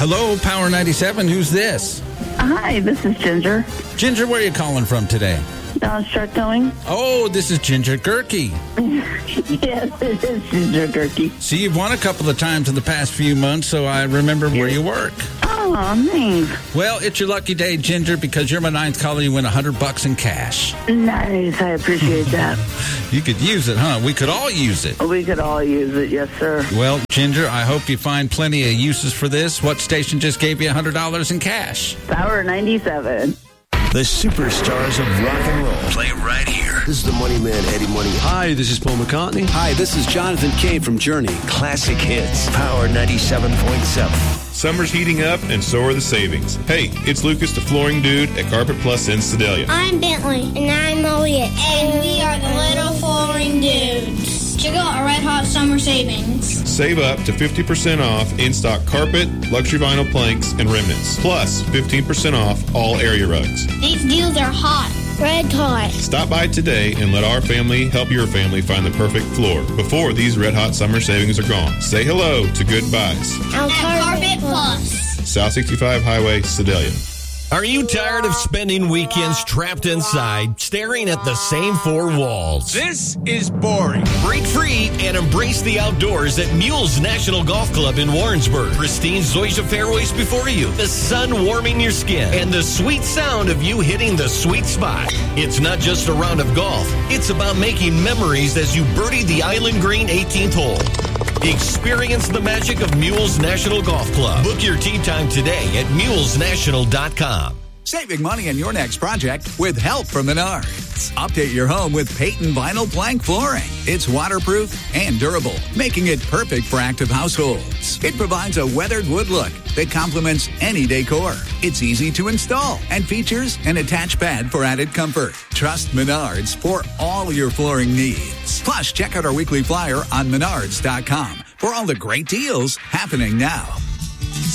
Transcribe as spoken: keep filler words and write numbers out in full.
Hello, Power ninety-seven. Who's this? Hi, this is Ginger. Ginger, where are you calling from today? Uh, start going. Oh, this is Ginger Gerke. Yes, it is Ginger Gerke. See, you've won a couple of times in the past few months, so I remember where you work. Oh, thanks. Well, it's your lucky day, Ginger, because you're my ninth caller. You win one hundred bucks in cash. Nice. I appreciate that. You could use it, huh? We could all use it. We could all use it. Yes, sir. Well, Ginger, I hope you find plenty of uses for this. What station just gave you one hundred dollars in cash? Power ninety-seven. The superstars of rock and roll. Play right here. This is the Money Man, Eddie Money. Hi, this is Paul McCartney. Hi, this is Jonathan Cain from Journey. Classic hits. Power ninety-seven point seven. Summer's heating up, and so are the savings. Hey, it's Lucas, the flooring dude at Carpet Plus in Sedalia. I'm Bentley. And I'm Elliot. And we are the Little Flooring Dudes. Check out our Red Hot Summer Savings. Save up to fifty percent off in-stock carpet, luxury vinyl planks, and remnants. Plus fifteen percent off all area rugs. These deals are hot. Red Hot. Stop by today and let our family help your family find the perfect floor before these Red Hot Summer Savings are gone. Say hello to Good Buys. At Carpet Plus. South sixty-five Highway, Sedalia. Are you tired of spending weekends trapped inside, staring at the same four walls? This is boring. Break free and embrace the outdoors at Mules National Golf Club in Warrensburg. Pristine Zoysia fairways before you, the sun warming your skin, and the sweet sound of you hitting the sweet spot. It's not just a round of golf. It's about making memories as you birdie the Island Green eighteenth hole. Experience the magic of Mules National Golf Club. Book your tee time today at mules national dot com. Saving money on your next project with help from Menards. Update your home with Peyton Vinyl Plank Flooring. It's waterproof and durable, making it perfect for active households. It provides a weathered wood look that complements any decor. It's easy to install and features an attached pad for added comfort. Trust Menards for all your flooring needs. Plus, check out our weekly flyer on menards dot com for all the great deals happening now.